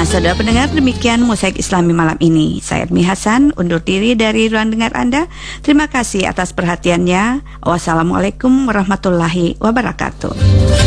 saudara pendengar, demikian Mosaik Islami malam ini. Saya Edmi Hasan undur diri dari ruang dengar Anda. Terima kasih atas perhatiannya. Wassalamualaikum warahmatullahi wabarakatuh.